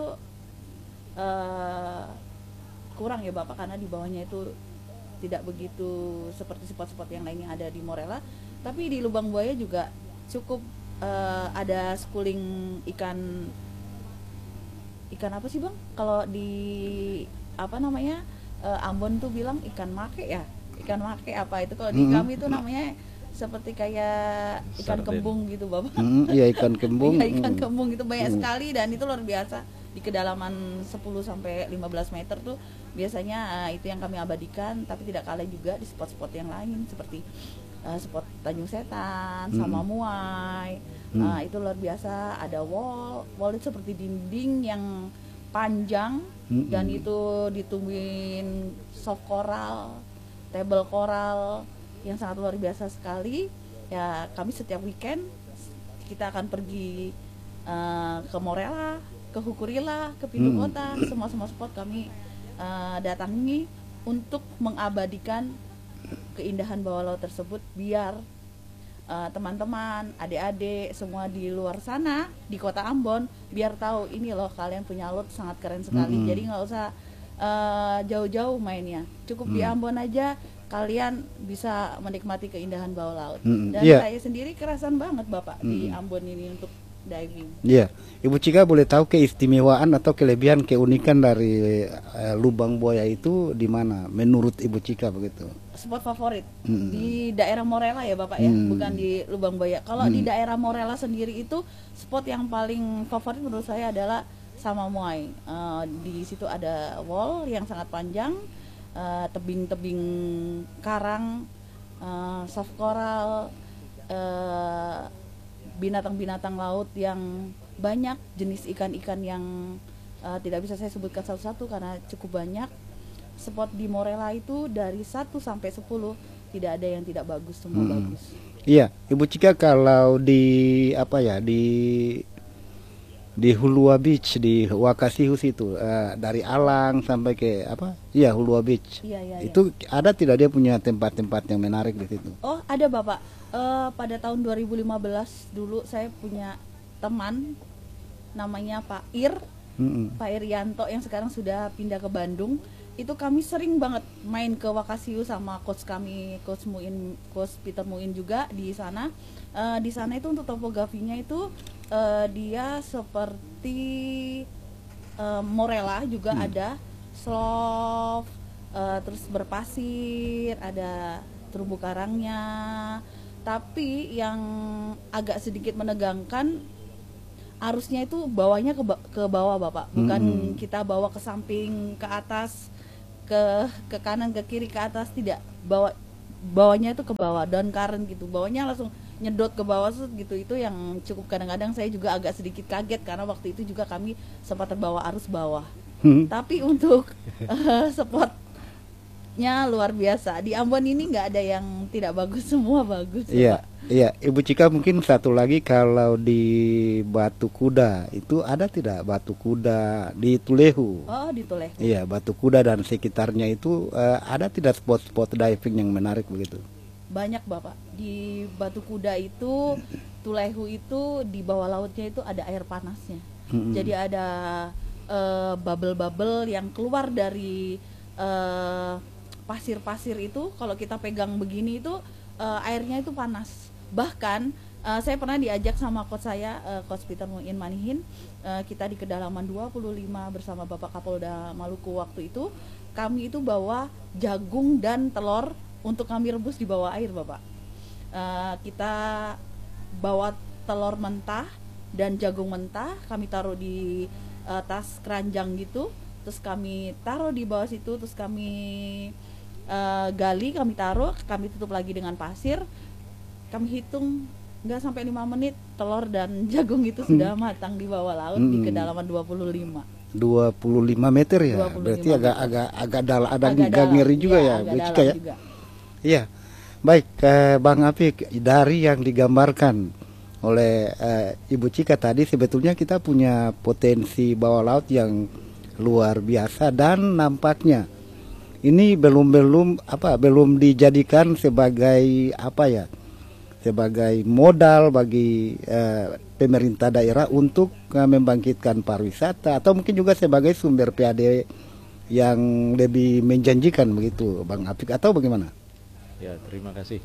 Speaker 3: Uh, kurang ya Bapak, karena di bawahnya itu tidak begitu seperti spot-spot yang lainnya ada di Morella. Tapi di Lubang Buaya juga cukup uh, ada schooling ikan ikan apa sih Bang? Kalau di apa namanya uh, Ambon tuh bilang ikan make ya, ikan make apa itu? Kalau di mm-hmm. kami itu namanya seperti kayak ikan Sarden. Kembung gitu Bapak.
Speaker 2: Mm, iya ikan kembung.
Speaker 3: Iya, ikan kembung itu banyak
Speaker 2: mm.
Speaker 3: sekali, dan itu luar biasa. Di kedalaman sepuluh sampai lima belas meter tuh biasanya uh, itu yang kami abadikan. Tapi tidak kalah juga di spot-spot yang lain seperti uh, spot Tanjung Setan, mm. sama Muai. mm. uh, itu luar biasa. Ada wall wall itu seperti dinding yang panjang, mm-hmm. dan itu ditumbuhin soft coral, table coral yang sangat luar biasa sekali ya. Kami setiap weekend kita akan pergi uh, ke Morella, ke Hukurila, ke Pintu hmm. Kota, semua-semua spot kami uh, datangi untuk mengabadikan keindahan bawah laut tersebut, biar uh, teman-teman, adik-adik semua di luar sana di kota Ambon biar tahu ini loh kalian punya laut sangat keren sekali. Hmm. Jadi nggak usah uh, jauh-jauh mainnya, cukup hmm. di Ambon aja kalian bisa menikmati keindahan bawah laut. Hmm. Dan yeah. saya sendiri kerasan banget Bapak hmm. di Ambon ini untuk diving.
Speaker 2: Iya, Ibu Cika boleh tahu keistimewaan atau kelebihan keunikan dari uh, lubang buaya itu di mana menurut Ibu Cika begitu?
Speaker 3: Spot favorit
Speaker 2: Hmm.
Speaker 3: di daerah Morella ya Bapak ya,
Speaker 2: Hmm.
Speaker 3: bukan di Lubang Buaya. Kalau
Speaker 2: Hmm.
Speaker 3: di daerah Morella sendiri itu spot yang paling favorit menurut saya adalah Samamuai. Uh, di situ ada wall yang sangat panjang, uh, tebing-tebing karang, uh, soft coral, uh, binatang-binatang laut yang banyak, jenis ikan-ikan yang uh, tidak bisa saya sebutkan satu-satu karena cukup banyak. Spot di Morella itu dari satu sampai sepuluh tidak ada yang tidak bagus, semua
Speaker 2: Hmm.
Speaker 3: bagus.
Speaker 2: Iya, Ibu Cika kalau di apa ya di di Hulua Beach di Wakasihus itu uh, dari Alang sampai ke apa? Iya, Hulua Beach.
Speaker 3: Iya, iya,
Speaker 2: Itu ada tidak dia punya tempat-tempat yang menarik di situ?
Speaker 3: Oh, ada Bapak. Eh, pada tahun dua ribu lima belas dulu saya punya teman namanya Pak Ir,
Speaker 2: Mm-mm.
Speaker 3: Pak Irianto yang sekarang sudah pindah ke Bandung. Itu kami sering banget main ke Wakasiu sama coach kami, coach Muin, coach Peter Muin juga di sana. Eh, di sana itu untuk topografinya itu eh, dia seperti eh, Morella juga ada slope, eh, terus berpasir, ada terumbu karangnya. Tapi yang agak sedikit menegangkan arusnya itu bawahnya ke, ba- ke bawah Bapak, bukan
Speaker 2: Mm-mm.
Speaker 3: kita bawa ke samping, ke atas, ke ke kanan, ke kiri, ke atas, tidak. Bawa bawahnya itu ke bawah, down current gitu. Bawahnya langsung nyedot ke bawah gitu. Itu yang cukup kadang-kadang saya juga agak sedikit kaget karena waktu itu juga kami sempat terbawa arus bawah.
Speaker 2: Hmm.
Speaker 3: Tapi untuk eh, spotnya luar biasa. Di Ambon ini nggak ada yang tidak bagus, semua bagus.
Speaker 2: Iya,
Speaker 3: Bapak.
Speaker 2: iya. Ibu Cika mungkin satu lagi kalau di Batu Kuda itu ada tidak Batu Kuda di Tulehu?
Speaker 3: Oh, di Tuleh.
Speaker 2: Iya, Batu Kuda dan sekitarnya itu eh, ada tidak spot-spot diving yang menarik begitu?
Speaker 3: Banyak Bapak. Di Batu Kuda itu, Tulehu itu di bawah lautnya itu ada air panasnya.
Speaker 2: Mm-mm.
Speaker 3: Jadi ada eh, bubble-bubble yang keluar dari eh, pasir-pasir itu. Kalau kita pegang begini itu eh, airnya itu panas. Bahkan eh, saya pernah diajak sama coach saya, eh, coach Peter Muin Manihin, eh, kita di kedalaman dua puluh lima bersama Bapak Kapolda Maluku waktu itu. Kami itu bawa jagung dan telur untuk kami rebus di bawah air Bapak. Eh, kita bawa telur mentah dan jagung mentah, kami taruh di eh, tas keranjang gitu, terus kami taruh di bawah situ, terus kami eh, gali, kami taruh, kami tutup lagi dengan pasir, kami hitung nggak sampai lima menit telur dan jagung itu sudah matang di bawah laut di
Speaker 2: Hmm.
Speaker 3: kedalaman dua puluh lima.
Speaker 2: dua puluh lima meter ya.
Speaker 3: dua puluh lima
Speaker 2: Berarti agak
Speaker 3: meter.
Speaker 2: agak agak dalam ada
Speaker 3: Agak
Speaker 2: agak
Speaker 3: dalam,
Speaker 2: ngeri juga
Speaker 3: iya,
Speaker 2: ya,
Speaker 3: agak
Speaker 2: Bu
Speaker 3: dalam
Speaker 2: Cika ya.
Speaker 3: juga.
Speaker 2: Iya. Baik, eh, Bang Apik, dari yang digambarkan oleh eh, Ibu Cika tadi sebetulnya kita punya potensi bawah laut yang luar biasa dan nampaknya ini belum belum apa belum dijadikan sebagai apa ya? Sebagai modal bagi eh, pemerintah daerah untuk eh, membangkitkan pariwisata atau mungkin juga sebagai sumber P A D yang lebih menjanjikan begitu, Bang Apik, atau bagaimana?
Speaker 4: Ya, terima kasih.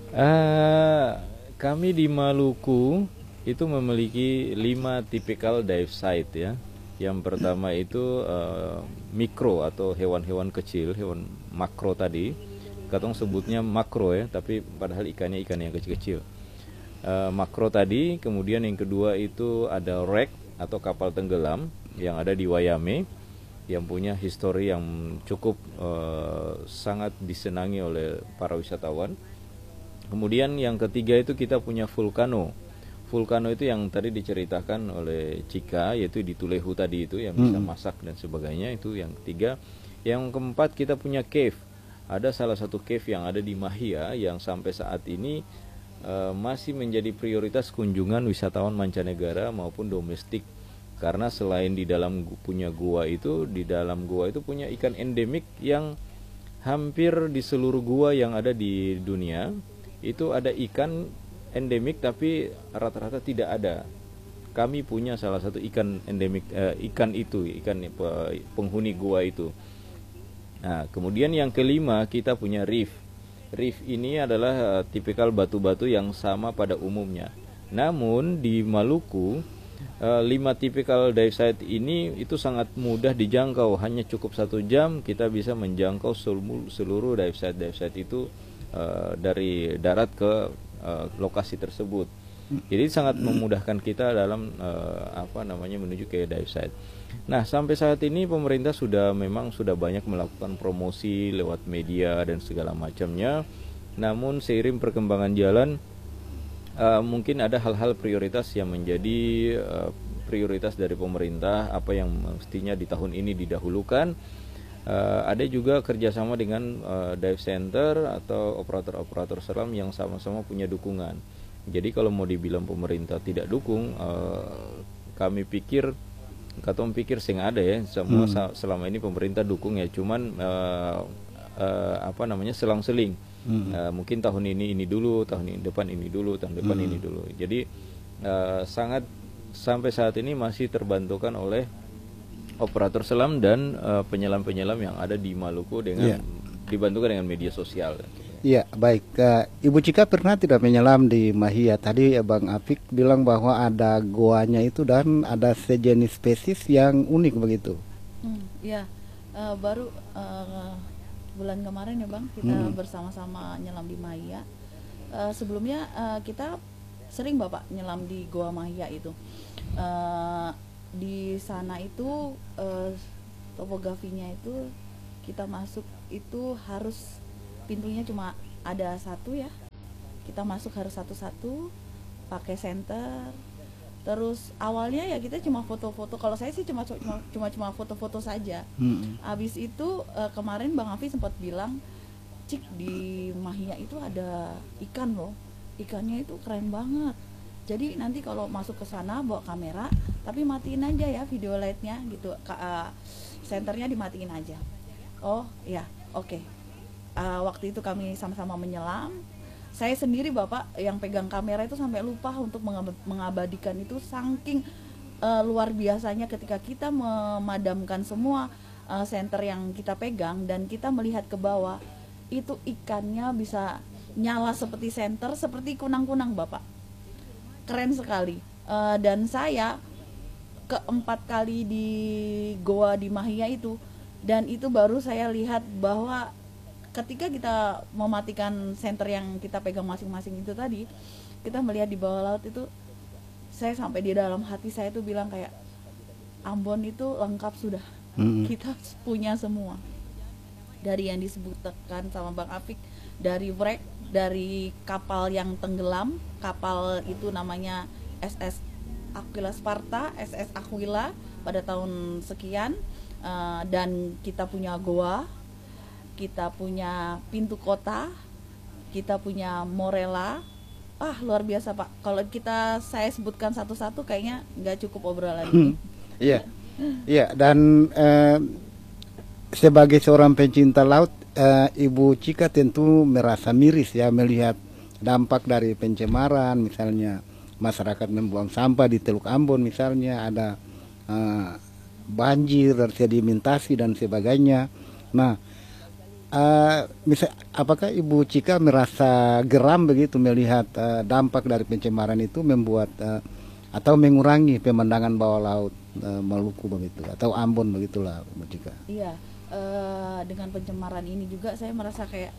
Speaker 4: Eh, kami di Maluku itu memiliki lima tipikal dive site ya. Yang pertama itu eh, mikro atau hewan-hewan kecil, hewan makro tadi. Katong sebutnya makro ya, tapi padahal ikannya ikan yang kecil-kecil. Eh, makro tadi, kemudian yang kedua itu ada wreck atau kapal tenggelam yang ada di Wayame, yang punya histori yang cukup uh, sangat disenangi oleh para wisatawan. Kemudian yang ketiga itu kita punya vulkano. Vulkano itu yang tadi diceritakan oleh Cika, yaitu di Tulehu tadi itu yang bisa
Speaker 2: Hmm.
Speaker 4: masak dan sebagainya, itu yang ketiga. Yang keempat kita punya cave. Ada salah satu cave yang ada di Mahia yang sampai saat ini uh, masih menjadi prioritas kunjungan wisatawan mancanegara maupun domestik. Karena selain di dalam gu- punya gua itu, di dalam gua itu punya ikan endemik yang hampir di seluruh gua yang ada di dunia itu ada ikan endemik, tapi rata-rata tidak ada. Kami punya salah satu ikan endemik, eh, ikan itu, ikan pe- penghuni gua itu. Nah, kemudian yang kelima kita punya reef. Reef ini adalah eh, tipikal batu-batu yang sama pada umumnya. Namun di Maluku uh, lima tipikal dive site ini itu sangat mudah dijangkau, hanya cukup satu jam kita bisa menjangkau seluruh, seluruh dive site dive site itu uh, dari darat ke uh, lokasi tersebut. Jadi sangat memudahkan kita dalam uh, apa namanya menuju ke dive site. Nah, sampai saat ini pemerintah sudah memang sudah banyak melakukan promosi lewat media dan segala macamnya. Namun seiring perkembangan jalan, uh, mungkin ada hal-hal prioritas yang menjadi uh, prioritas dari pemerintah, apa yang mestinya di tahun ini didahulukan. Uh, ada juga kerjasama dengan uh, dive center atau operator-operator selam yang sama-sama punya dukungan. Jadi kalau mau dibilang pemerintah tidak dukung, uh, kami pikir, kata pikir sing ada ya, semua hmm. selama ini pemerintah dukung ya, cuman uh, uh, apa namanya selang-seling. Hmm. Uh, mungkin tahun ini ini dulu, tahun ini depan ini dulu, tahun depan hmm. ini dulu. Jadi uh, sangat sampai saat ini masih terbantukan oleh operator selam dan uh, penyelam-penyelam yang ada di Maluku dengan yeah. dibantukan dengan media sosial.
Speaker 2: Iya, baik. Uh, Ibu Cika pernah tidak menyelam di Mahia? Tadi ya Bang Afik bilang bahwa ada goanya itu dan ada sejenis spesies yang unik begitu.
Speaker 3: Hmm, ya, uh, baru uh, bulan kemarin ya Bang, kita hmm. bersama-sama nyelam di Mahia. Uh, sebelumnya uh, kita sering Bapak nyelam di Goa Mahia itu. Uh, di sana itu uh, topografinya itu kita masuk itu harus pintunya cuma ada satu ya, kita masuk harus satu-satu pakai senter. Terus awalnya ya kita cuma foto-foto, kalau saya sih cuma cuma cuma cuma foto-foto saja. hmm. Habis itu uh, kemarin Bang Afi sempat bilang, Cik, di Mahia itu ada ikan loh, ikannya itu keren banget. Jadi nanti kalau masuk ke sana bawa kamera, tapi matiin aja ya video lightnya gitu, uh, senternya dimatiin aja. Oh ya, oke. Okay. Uh, waktu itu kami sama-sama menyelam. Saya sendiri Bapak yang pegang kamera itu sampai lupa untuk mengab- mengabadikan itu, saking uh, luar biasanya ketika kita memadamkan semua uh, senter yang kita pegang dan kita melihat ke bawah, itu ikannya bisa nyala seperti senter, seperti kunang-kunang Bapak. Keren sekali. Uh, dan saya keempat kali di Goa di Mahia itu, dan itu baru saya lihat bahwa ketika kita mematikan senter yang kita pegang masing-masing itu tadi, kita melihat di bawah laut itu, saya sampai di dalam hati saya itu bilang kayak, Ambon itu lengkap sudah, mm-hmm. kita punya semua. Dari yang disebutkan sama Bang Afik, dari wreck, dari kapal yang tenggelam, kapal itu namanya S S Aquila Sparta, S S Aquila pada tahun sekian, uh, dan kita punya goa, kita punya pintu kota, kita punya Morella. Ah, luar biasa Pak. Kalau kita saya sebutkan satu-satu kayaknya nggak cukup obrolan ini.
Speaker 2: Iya, iya. Dan eh, sebagai seorang pencinta laut, eh, Ibu Cika tentu merasa miris ya melihat dampak dari pencemaran, misalnya masyarakat membuang sampah di Teluk Ambon, misalnya ada eh, banjir, sedimentasi dan sebagainya. Nah, Uh, misal, apakah Ibu Cika merasa geram begitu melihat uh, dampak dari pencemaran itu membuat uh, atau mengurangi pemandangan bawah laut uh, Maluku begitu atau Ambon begitulah Ibu Cika?
Speaker 3: Iya, uh, dengan pencemaran ini juga saya merasa kayak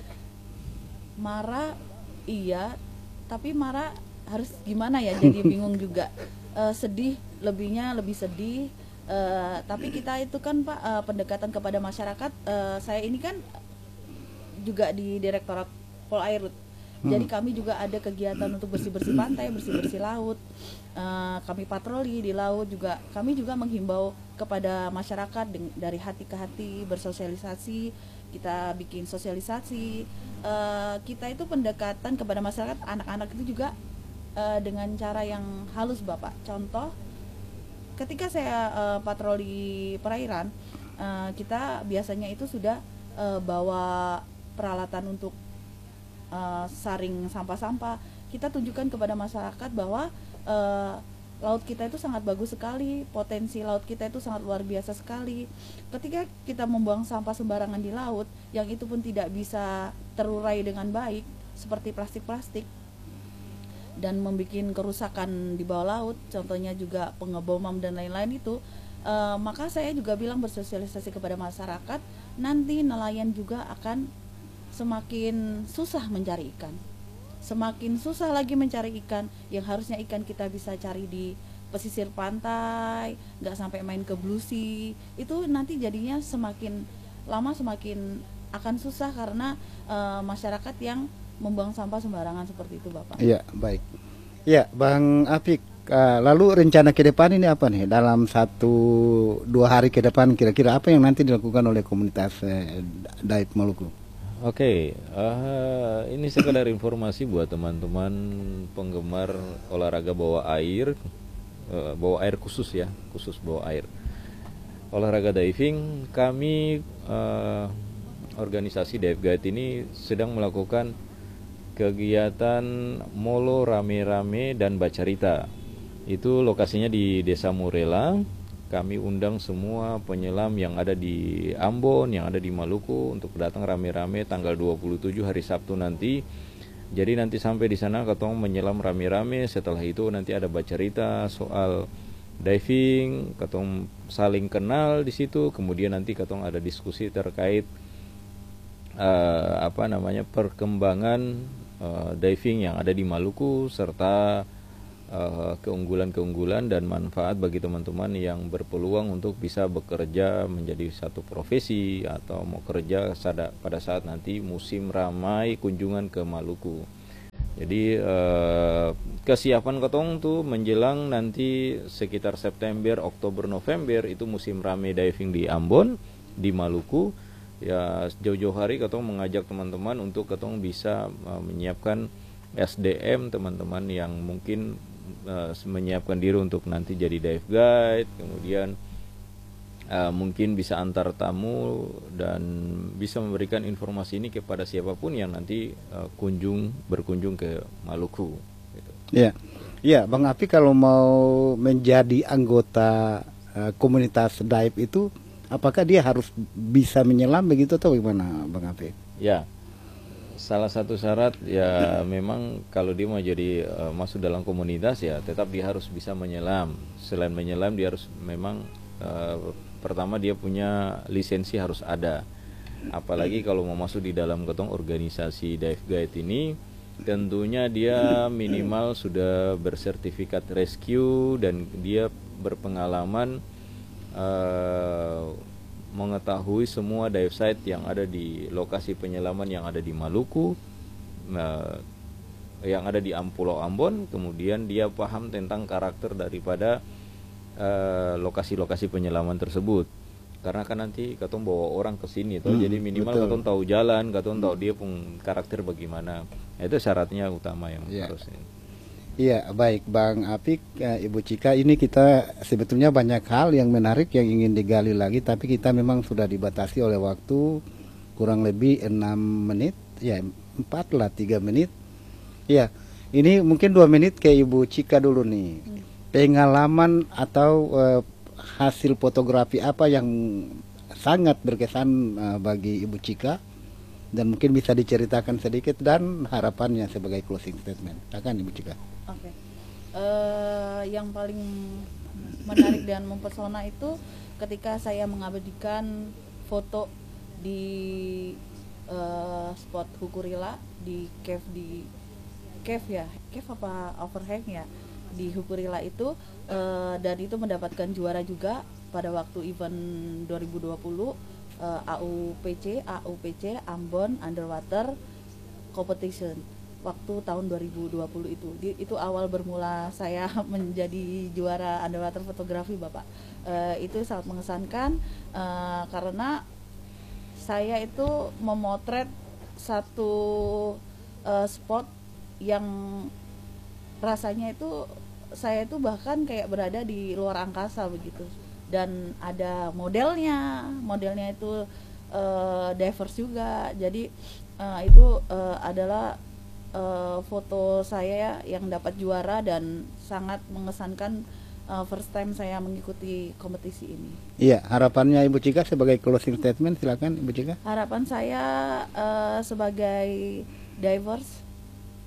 Speaker 3: marah, iya, tapi marah harus gimana ya? Jadi bingung juga, uh, sedih, lebihnya lebih sedih. Uh, tapi kita itu kan Pak, uh, pendekatan kepada masyarakat. Uh, saya ini kan juga di Direktorat Polairut. Hmm. Jadi kami juga ada kegiatan untuk bersih-bersih pantai, bersih-bersih laut. Uh, kami patroli di laut juga. Kami juga menghimbau kepada masyarakat deng- dari hati ke hati bersosialisasi. Kita bikin sosialisasi. Uh, kita itu pendekatan kepada masyarakat, anak-anak itu juga uh, dengan cara yang halus Bapak. Contoh, ketika saya uh, patroli perairan, uh, kita biasanya itu sudah uh, bawa peralatan untuk uh, saring sampah-sampah. Kita tunjukkan kepada masyarakat bahwa uh, laut kita itu sangat bagus sekali, potensi laut kita itu sangat luar biasa sekali. Ketika kita membuang sampah sembarangan di laut, yang itu pun tidak bisa terurai dengan baik, seperti plastik-plastik, dan membuat kerusakan di bawah laut, contohnya juga pengeboman dan lain-lain itu, uh, maka saya juga bilang bersosialisasi kepada masyarakat, nanti nelayan juga akan semakin susah mencari ikan, semakin susah lagi mencari ikan yang harusnya ikan kita bisa cari di pesisir pantai, nggak sampai main ke blusi, itu nanti jadinya semakin lama semakin akan susah karena uh, masyarakat yang membuang sampah sembarangan seperti itu, Bapak.
Speaker 2: Iya, baik. Ya, Bang Apik, uh, lalu rencana ke depan ini apa nih? Dalam satu dua hari ke depan kira-kira apa yang nanti dilakukan oleh komunitas uh, Dive Maluku?
Speaker 4: Oke, okay, uh, ini sekedar informasi buat teman-teman penggemar olahraga bawah air, uh, bawah air khusus ya, khusus bawah air. Olahraga diving, kami uh, organisasi Dive Guide ini sedang melakukan kegiatan molo rame-rame dan bacarita. Itu lokasinya di Desa Murela. Kami undang semua penyelam yang ada di Ambon, yang ada di Maluku untuk datang rame-rame tanggal dua puluh tujuh hari Sabtu nanti. Jadi nanti sampai di sana ketong menyelam rame-rame. Setelah itu nanti ada bacarita soal diving, ketong saling kenal di situ. Kemudian nanti ketong ada diskusi terkait uh, apa namanya perkembangan Uh, diving yang ada di Maluku serta uh, keunggulan-keunggulan dan manfaat bagi teman-teman yang berpeluang untuk bisa bekerja menjadi satu profesi atau mau kerja sada, pada saat nanti musim ramai kunjungan ke Maluku. Jadi uh, kesiapan ketong tuh menjelang nanti sekitar September, Oktober, November itu musim ramai diving di Ambon, di Maluku. Ya jauh-jauh hari ketong mengajak teman-teman untuk ketong bisa uh, menyiapkan S D M teman-teman yang mungkin uh, menyiapkan diri untuk nanti jadi dive guide, kemudian uh, mungkin bisa antar tamu dan bisa memberikan informasi ini kepada siapapun yang nanti uh, kunjung berkunjung ke Maluku. Gitu.
Speaker 2: Ya, ya, Bang Api kalau mau menjadi anggota uh, komunitas dive itu apakah dia harus bisa menyelam begitu atau bagaimana, Bang Api?
Speaker 4: Ya, salah satu syarat ya memang kalau dia mau jadi uh, masuk dalam komunitas ya tetap dia harus bisa menyelam. Selain menyelam dia harus memang uh, pertama dia punya lisensi harus ada. Apalagi kalau mau masuk di dalam ketong organisasi dive guide ini, tentunya dia minimal sudah bersertifikat rescue dan dia berpengalaman Uh, mengetahui semua dive site yang ada di lokasi penyelaman yang ada di Maluku, uh, yang ada di Pulau Ambon. Kemudian dia paham tentang karakter daripada uh, lokasi-lokasi penyelaman tersebut. Karena kan nanti katong bawa orang ke sini tuh, hmm, jadi minimal katong tahu jalan, katong tahu dia pun karakter bagaimana. Itu syaratnya utama yang yeah. harus ini.
Speaker 2: Iya, baik Bang Apik, uh, Ibu Cika, ini kita sebetulnya banyak hal yang menarik yang ingin digali lagi, tapi kita memang sudah dibatasi oleh waktu kurang lebih enam menit, ya empat lah, tiga menit. Ya, ini mungkin dua menit ke Ibu Cika dulu nih. Pengalaman atau uh, hasil fotografi apa yang sangat berkesan uh, bagi Ibu Cika? Dan mungkin bisa diceritakan sedikit dan harapannya sebagai closing statement. Silakan Ibu Cika.
Speaker 3: Oke, okay. uh, yang paling menarik dan mempesona itu ketika saya mengabadikan foto di uh, spot Hukurila di cave di cave ya, cave apa overhang ya di Hukurila itu, uh, dan itu mendapatkan juara juga pada waktu event dua ribu dua puluh uh, A U P C A U P C Ambon Underwater Competition. Waktu tahun dua ribu dua puluh itu, di, itu awal bermula saya menjadi juara underwater fotografi, Bapak. Uh, itu sangat mengesankan uh, karena saya itu memotret satu uh, spot yang rasanya itu saya itu bahkan kayak berada di luar angkasa begitu. Dan ada modelnya, modelnya itu uh, divers juga. Jadi uh, itu uh, adalah Uh, foto saya yang dapat juara dan sangat mengesankan uh, first time saya mengikuti kompetisi ini.
Speaker 2: Iya, harapannya Ibu Cika sebagai closing statement, silakan Ibu Cika.
Speaker 3: Harapan saya uh, sebagai divers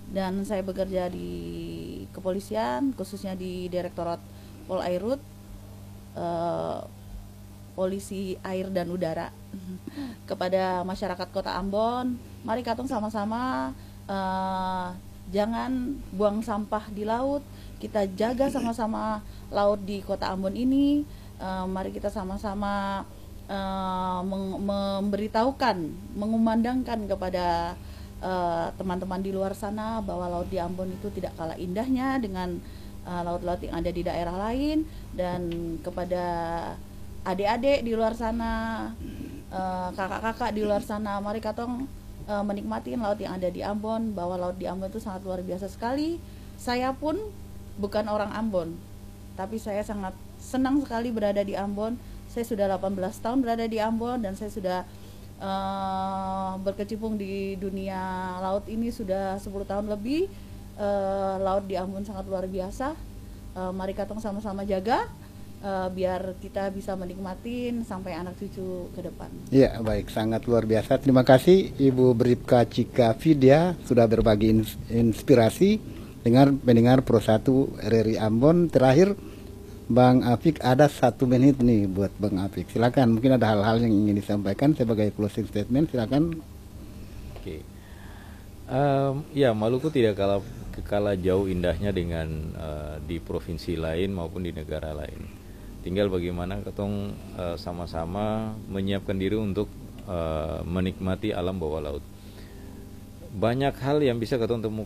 Speaker 3: dan saya bekerja di kepolisian, khususnya di Direktorat Polairut, uh, Polisi Air dan Udara. Kepada masyarakat Kota Ambon, mari katong sama-sama uh, jangan buang sampah di laut. Kita jaga sama-sama laut di Kota Ambon ini. Uh, mari kita sama-sama uh, memberitahukan, mengumandangkan kepada uh, teman-teman di luar sana bahwa laut di Ambon itu tidak kalah indahnya dengan uh, laut-laut yang ada di daerah lain. Dan kepada adik-adik di luar sana, uh, kakak-kakak di luar sana, mari katong uh, menikmati laut yang ada di Ambon, bahwa laut di Ambon itu sangat luar biasa sekali. Saya pun bukan orang Ambon, tapi saya sangat senang sekali berada di Ambon. Saya sudah delapan belas tahun berada di Ambon, dan saya sudah uh, berkecimpung di dunia laut ini sudah sepuluh tahun lebih. Uh, laut di Ambon sangat luar biasa. Uh, mari katong sama-sama jaga, uh, biar kita bisa menikmatin sampai anak cucu ke depan.
Speaker 2: Ya, baik, sangat luar biasa. Terima kasih Ibu Bribka Cika Vidya sudah berbagi ins- inspirasi dengan pendengar Pro satu R R I Ambon. Terakhir, Bang Afik, ada satu menit nih buat Bang Afik. Silakan, mungkin ada hal-hal yang ingin disampaikan sebagai closing statement. Silakan.
Speaker 4: Oke, um, ya Maluku tidak kalah kalah jauh indahnya dengan uh, di provinsi lain maupun di negara lain. Tinggal bagaimana ketong uh, sama-sama menyiapkan diri untuk uh, menikmati alam bawah laut. Banyak hal yang bisa ketong temukan